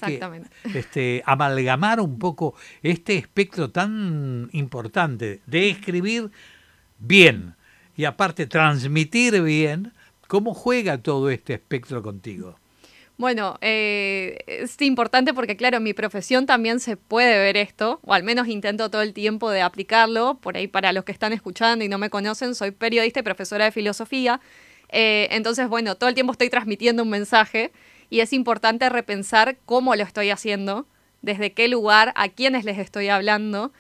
que Exactamente. amalgamar un poco este espectro tan importante de escribir bien y aparte transmitir bien. ¿Cómo juega todo este espectro contigo? Bueno, es importante porque, claro, en mi profesión también se puede ver esto, o al menos intento todo el tiempo de aplicarlo. Por ahí, para los que están escuchando y no me conocen, soy periodista y profesora de filosofía. Entonces, bueno, todo el tiempo estoy transmitiendo un mensaje y es importante repensar cómo lo estoy haciendo, desde qué lugar, a quiénes les estoy hablando.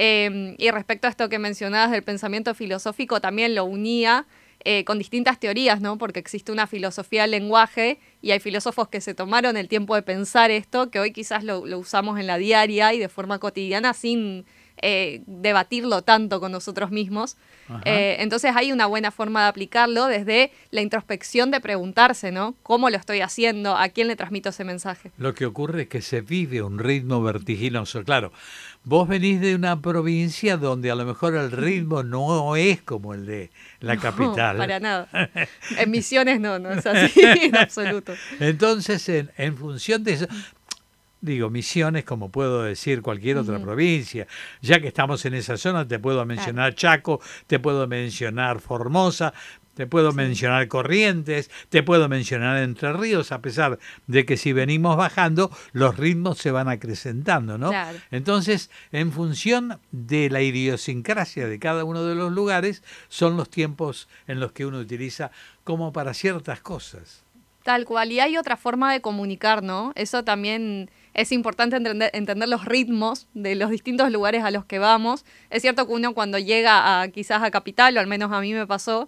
Y respecto a esto que mencionabas del pensamiento filosófico, también lo unía con distintas teorías, ¿no? Porque existe una filosofía del lenguaje y hay filósofos que se tomaron el tiempo de pensar esto, que hoy quizás lo usamos en la diaria y de forma cotidiana sin debatirlo tanto con nosotros mismos. Ajá. Entonces hay una buena forma de aplicarlo desde la introspección de preguntarse, ¿no? ¿Cómo lo estoy haciendo? ¿A quién le transmito ese mensaje? Lo que ocurre es que se vive un ritmo vertiginoso. Claro, vos venís de una provincia donde a lo mejor el ritmo no es como el de la No, capital. para nada. En Misiones no es así en absoluto. Entonces, en función de eso, digo, Misiones, como puedo decir cualquier otra Ujú, provincia, ya que estamos en esa zona, te puedo claro, mencionar Chaco, te puedo mencionar Formosa, te puedo sí, mencionar Corrientes, te puedo mencionar Entre Ríos, a pesar de que si venimos bajando, los ritmos se van acrecentando, ¿no? claro. Entonces, en función de la idiosincrasia de cada uno de los lugares, son los tiempos en los que uno utiliza como para ciertas cosas. Tal cual. Y hay otra forma de comunicar, ¿no? Eso también es importante entender los ritmos de los distintos lugares a los que vamos. Es cierto que uno cuando llega a quizás a Capital, o al menos a mí me pasó,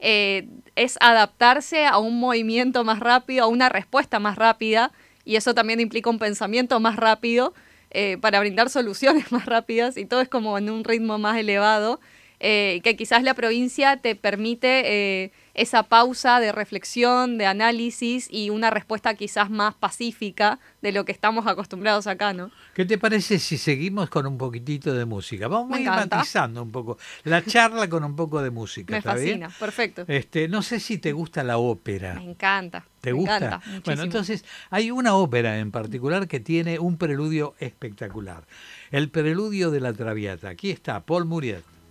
es adaptarse a un movimiento más rápido, a una respuesta más rápida, y eso también implica un pensamiento más rápido para brindar soluciones más rápidas, y todo es como en un ritmo más elevado, que quizás la provincia te permite esa pausa de reflexión, de análisis y una respuesta quizás más pacífica de lo que estamos acostumbrados acá, ¿no? ¿Qué te parece si seguimos con un poquitito de música? Vamos Me a ir encanta, matizando un poco la charla con un poco de música, me ¿está bien? fascina, perfecto. No sé si te gusta la ópera. ¿Te Me gusta? encanta Bueno, muchísimo. entonces hay una ópera en particular que tiene un preludio espectacular. El preludio de la Traviata. Aquí está, Paul Muriel.